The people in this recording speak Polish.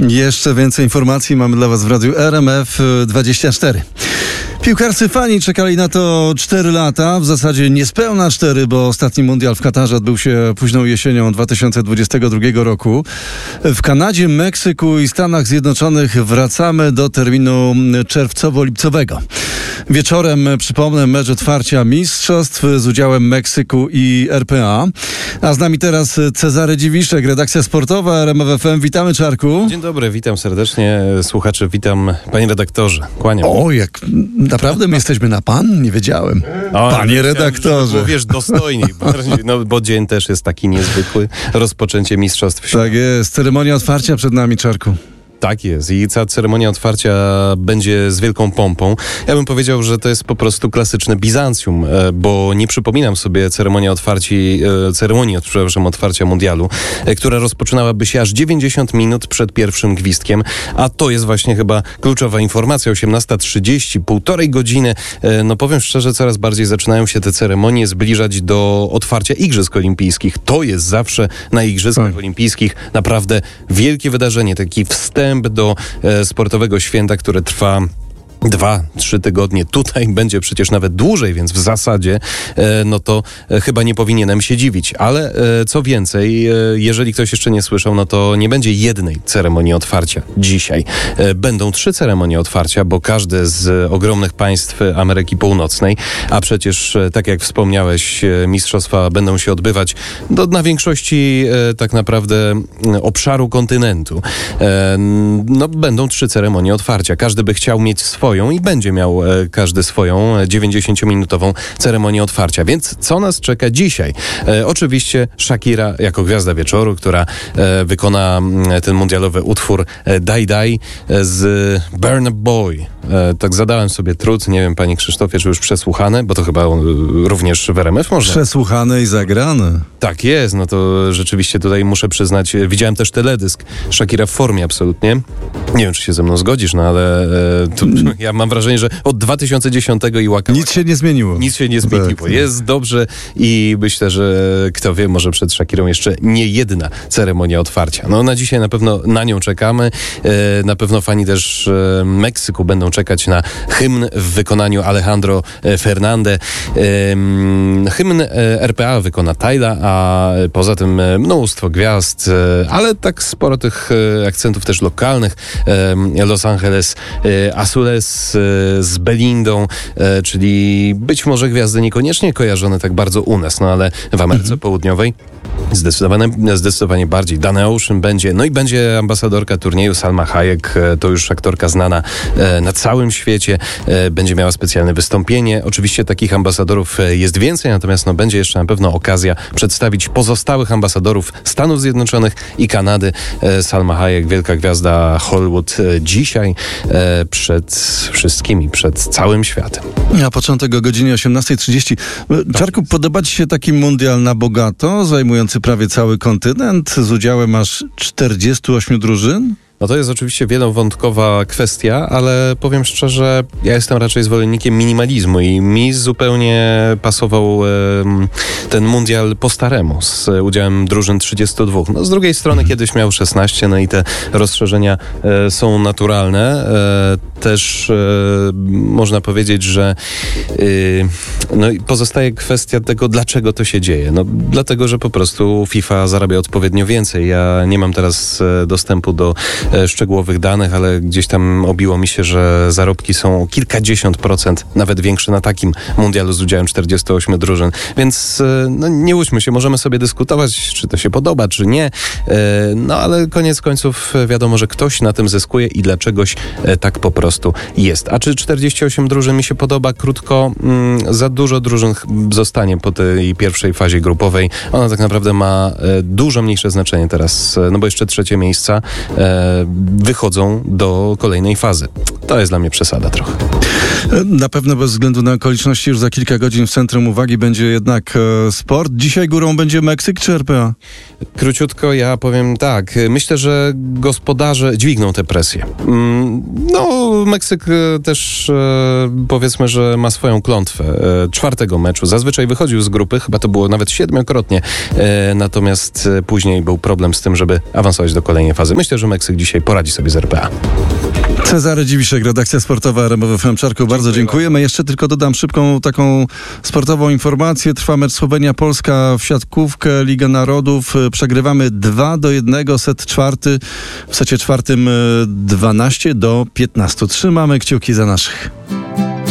Jeszcze więcej informacji mamy dla Was w radiu RMF24. Piłkarscy fani czekali na to 4 lata, w zasadzie niespełna 4, bo ostatni mundial w Katarze odbył się późną jesienią 2022 roku. W Kanadzie, Meksyku i Stanach Zjednoczonych wracamy do terminu czerwcowo-lipcowego. Wieczorem, przypomnę, mecz otwarcia mistrzostw z udziałem Meksyku i RPA. A z nami teraz Cezary Dziwiszek, redakcja sportowa RMF FM. Witamy, Czarku. Dzień dobry, witam serdecznie słuchaczy, witam panie redaktorze, kłaniam. O, jak naprawdę my jesteśmy na pan? Nie wiedziałem. Panie redaktorze. Mówisz dostojniej, bo dzień też jest taki niezwykły, rozpoczęcie mistrzostw świata. Tak jest, ceremonia otwarcia przed nami, Czarku. Tak jest i cała ceremonia otwarcia będzie z wielką pompą. Ja bym powiedział, że to jest po prostu klasyczne Bizancjum, bo nie przypominam sobie ceremonii otwarcia mundialu, która rozpoczynałaby się aż 90 minut przed pierwszym gwizdkiem, a to jest właśnie chyba kluczowa informacja. 18:30, półtorej godziny. No powiem szczerze, coraz bardziej zaczynają się te ceremonie zbliżać do otwarcia Igrzysk Olimpijskich. To jest zawsze na Igrzyskach Olimpijskich naprawdę wielkie wydarzenie, taki wstęp do sportowego święta, które trwa 2-3 tygodnie. Tutaj będzie przecież nawet dłużej, więc w zasadzie no to chyba nie powinienem się dziwić. Ale co więcej, jeżeli ktoś jeszcze nie słyszał, no to nie będzie jednej ceremonii otwarcia dzisiaj. Będą 3 ceremonie otwarcia, bo każde z ogromnych państw Ameryki Północnej, a przecież tak jak wspomniałeś, mistrzostwa będą się odbywać na większości tak naprawdę obszaru kontynentu. No będą 3 ceremonie otwarcia. Każdy by chciał mieć swoją i będzie miał każdy swoją 90-minutową ceremonię otwarcia. Więc co nas czeka dzisiaj? Oczywiście Shakira jako gwiazda wieczoru, która wykona ten mundialowy utwór Die Die z Burna Boy. Tak zadałem sobie trud, nie wiem, panie Krzysztofie, czy już przesłuchane, bo to chyba również w RMF można. Przesłuchane i zagrane. Tak jest, no to rzeczywiście tutaj muszę przyznać, widziałem też teledysk. Shakira w formie absolutnie. Nie wiem, czy się ze mną zgodzisz, no ale ja mam wrażenie, że od 2010 i łakała. Nic się nie zmieniło. Nic się nie zmieniło. Tak. Jest dobrze i myślę, że kto wie, może przed Shakirą jeszcze nie jedna ceremonia otwarcia. No na dzisiaj na pewno na nią czekamy. Na pewno fani też Meksyku będą czekać na hymn w wykonaniu Alejandro Fernández. Hymn RPA wykona Tyla, a poza tym mnóstwo gwiazd, ale tak sporo tych akcentów też lokalnych. Los Angeles Azules z Belindą, czyli być może gwiazdy niekoniecznie kojarzone tak bardzo u nas, no ale w Ameryce Południowej zdecydowanie bardziej. Dana Ocean będzie, no i będzie ambasadorka turnieju Salma Hayek, to już aktorka znana na całym świecie, będzie miała specjalne wystąpienie. Oczywiście takich ambasadorów jest więcej, natomiast no, będzie jeszcze na pewno okazja przedstawić pozostałych ambasadorów Stanów Zjednoczonych i Kanady. Salma Hayek, wielka gwiazda Hollywood, dzisiaj przed wszystkimi, przed całym światem. A początek o godzinie 18:30. Czarku, podoba ci się taki mundial na bogato, zajmujący prawie cały kontynent, z udziałem aż 48 drużyn? No to jest oczywiście wielowątkowa kwestia, ale powiem szczerze, ja jestem raczej zwolennikiem minimalizmu i mi zupełnie pasował ten mundial po staremu, z udziałem drużyn 32. No z drugiej strony kiedyś miał 16, no i te rozszerzenia są naturalne. Też można powiedzieć, że no i pozostaje kwestia tego, dlaczego to się dzieje. No dlatego, że po prostu FIFA zarabia odpowiednio więcej. Ja nie mam teraz dostępu do szczegółowych danych, ale gdzieś tam obiło mi się, że zarobki są o kilkadziesiąt procent nawet większe na takim mundialu z udziałem 48 drużyn. Więc no, nie łudźmy się, możemy sobie dyskutować, czy to się podoba, czy nie. No ale koniec końców wiadomo, że ktoś na tym zyskuje i dla czegoś tak po prostu jest. A czy 48 drużyn mi się podoba? Krótko, za dużo drużyn zostanie po tej pierwszej fazie grupowej. Ona tak naprawdę ma dużo mniejsze znaczenie teraz, no bo jeszcze 3 miejsca wychodzą do kolejnej fazy. To jest dla mnie przesada trochę. Na pewno bez względu na okoliczności już za kilka godzin w centrum uwagi będzie jednak sport. Dzisiaj górą będzie Meksyk czy RPA? Króciutko ja powiem tak. Myślę, że gospodarze dźwigną tę presję. Meksyk też powiedzmy, że ma swoją klątwę. 4. meczu. Zazwyczaj wychodził z grupy, chyba to było nawet 7-krotnie. Natomiast później był problem z tym, żeby awansować do kolejnej fazy. Myślę, że Meksyk dzisiaj poradzi sobie z RPA. Cezary Dziwiszek, redakcja sportowa RMF FM. Czarku, bardzo dziękujemy. Jeszcze tylko dodam szybką taką sportową informację. Trwa mecz Słowenia-Polska w siatkówkę, Liga Narodów. Przegrywamy 2-1, set czwarty. W secie czwartym 12-15. Trzymamy kciuki za naszych.